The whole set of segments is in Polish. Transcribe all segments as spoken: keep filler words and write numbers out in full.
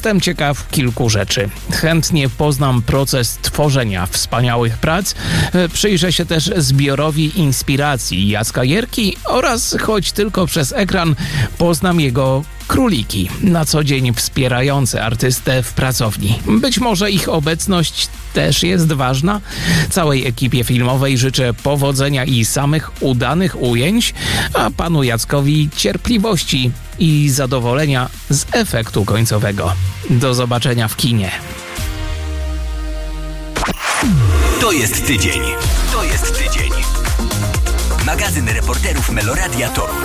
Jestem ciekaw kilku rzeczy. Chętnie poznam proces tworzenia wspaniałych prac. Przyjrzę się też zbiorowi inspiracji Jacka Jerki oraz, choć tylko przez ekran, poznam jego króliki, na co dzień wspierające artystę w pracowni. Być może ich obecność też jest ważna. Całej ekipie filmowej życzę powodzenia i samych udanych ujęć, a panu Jackowi cierpliwości i zadowolenia z efektu końcowego. Do zobaczenia w kinie. To jest tydzień. To jest tydzień. Magazyn reporterów Meloradia Toruń.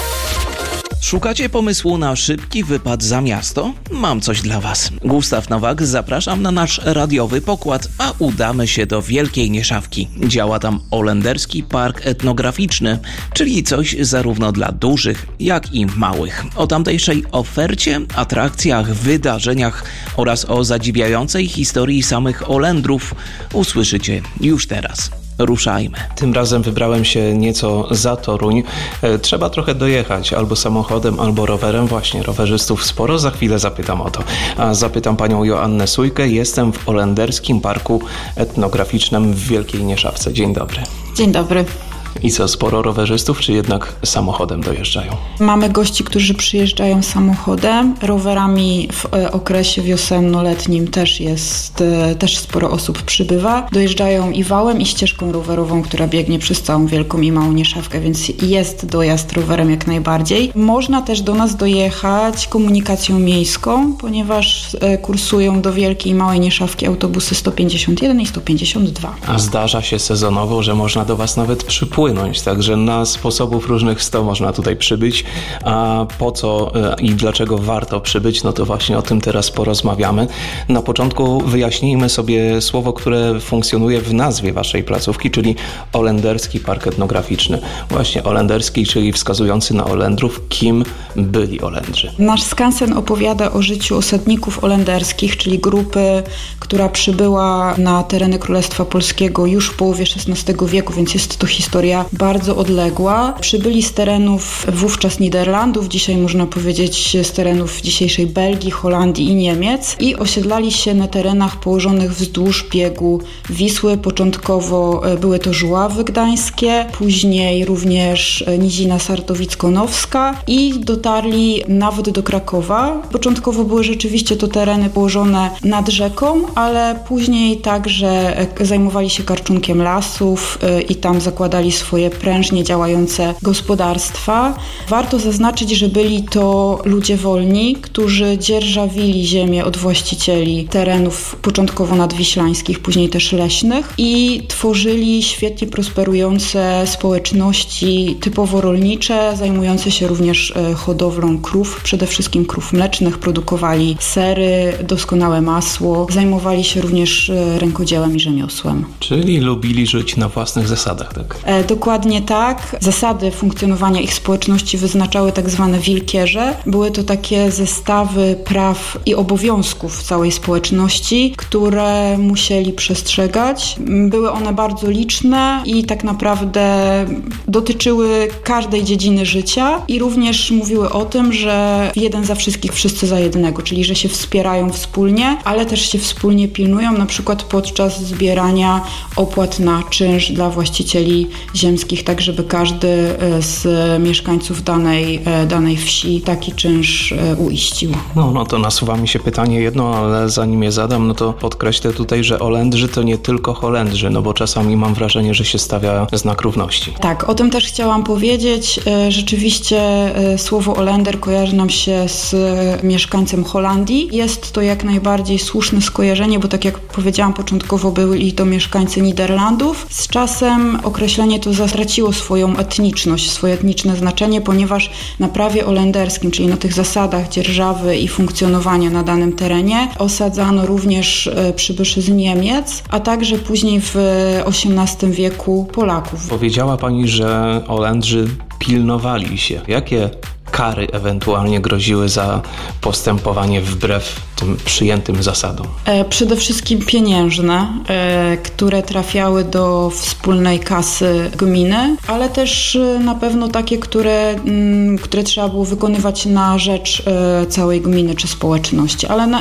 Szukacie pomysłu na szybki wypad za miasto? Mam coś dla Was. Gustaw Nowak, zapraszam na nasz radiowy pokład, a udamy się do Wielkiej Nieszawki. Działa tam Olenderski Park Etnograficzny, czyli coś zarówno dla dużych, jak i małych. O tamtejszej ofercie, atrakcjach, wydarzeniach oraz o zadziwiającej historii samych Olendrów usłyszycie już teraz. Ruszajmy. Tym razem wybrałem się nieco za Toruń. E, trzeba trochę dojechać, albo samochodem, albo rowerem. Właśnie, rowerzystów sporo, za chwilę zapytam o to. A zapytam panią Joannę Sujkę. Jestem w Olenderskim Parku Etnograficznym w Wielkiej Nieszawce. Dzień dobry. Dzień dobry. I co, sporo rowerzystów, czy jednak samochodem dojeżdżają? Mamy gości, którzy przyjeżdżają samochodem. Rowerami w okresie wiosenno-letnim też jest, też sporo osób przybywa. Dojeżdżają i wałem, i ścieżką rowerową, która biegnie przez całą Wielką i Małą Nieszawkę, więc jest dojazd rowerem jak najbardziej. Można też do nas dojechać komunikacją miejską, ponieważ kursują do Wielkiej i Małej Nieszawki autobusy sto pięćdziesiąt jeden i sto pięćdziesiąt dwa. A zdarza się sezonowo, że można do was nawet przypłynąć. Także na sposobów różnych sto można tutaj przybyć, a po co i dlaczego warto przybyć, no to właśnie o tym teraz porozmawiamy. Na początku wyjaśnijmy sobie słowo, które funkcjonuje w nazwie waszej placówki, czyli Olenderski Park Etnograficzny. Właśnie Olenderski, czyli wskazujący na Olendrów. Kim byli Olendrzy? Nasz skansen opowiada o życiu osadników olenderskich, czyli grupy, która przybyła na tereny Królestwa Polskiego już w połowie szesnastego wieku, więc jest to historia bardzo odległa. Przybyli z terenów wówczas Niderlandów, dzisiaj można powiedzieć z terenów dzisiejszej Belgii, Holandii i Niemiec i osiedlali się na terenach położonych wzdłuż biegu Wisły. Początkowo były to Żuławy gdańskie, później również Nizina Sartowicko-Nowska i dotarli nawet do Krakowa. Początkowo były rzeczywiście to tereny położone nad rzeką, ale później także zajmowali się karczunkiem lasów i tam zakładali swoje prężnie działające gospodarstwa. Warto zaznaczyć, że byli to ludzie wolni, którzy dzierżawili ziemię od właścicieli terenów początkowo nadwiślańskich, później też leśnych i tworzyli świetnie prosperujące społeczności typowo rolnicze, zajmujące się również hodowlą krów, przede wszystkim krów mlecznych, produkowali sery, doskonałe masło, zajmowali się również rękodziełem i rzemiosłem. Czyli lubili żyć na własnych zasadach, tak? E, dokładnie tak. Zasady funkcjonowania ich społeczności wyznaczały tak zwane wilkierze. Były to takie zestawy praw i obowiązków całej społeczności, które musieli przestrzegać. Były one bardzo liczne i tak naprawdę dotyczyły każdej dziedziny życia i również mówiły o tym, że jeden za wszystkich, wszyscy za jednego, czyli że się wspierają wspólnie, ale też się wspólnie pilnują, na przykład podczas zbierania opłat na czynsz dla właścicieli ziemskich, tak żeby każdy z mieszkańców danej, danej wsi taki czynsz uiścił. No, no to nasuwa mi się pytanie jedno, ale zanim je zadam, no to podkreślę tutaj, że Olendrzy to nie tylko Holendrzy, no bo czasami mam wrażenie, że się stawia znak równości. Tak, o tym też chciałam powiedzieć. Rzeczywiście słowo Olender kojarzy nam się z mieszkańcem Holandii. Jest to jak najbardziej słuszne skojarzenie, bo tak jak powiedziałam początkowo, byli to mieszkańcy Niderlandów. Z czasem określenie to zatraciło swoją etniczność, swoje etniczne znaczenie, ponieważ na prawie olenderskim, czyli na tych zasadach dzierżawy i funkcjonowania na danym terenie, osadzano również przybyszy z Niemiec, a także później w osiemnastym wieku Polaków. Powiedziała pani, że Olendrzy pilnowali się. Jakie kary ewentualnie groziły za postępowanie wbrew tym przyjętym zasadom? E, przede wszystkim pieniężne, e, które trafiały do wspólnej kasy gminy, ale też e, na pewno takie, które, m, które trzeba było wykonywać na rzecz e, całej gminy czy społeczności. Ale na,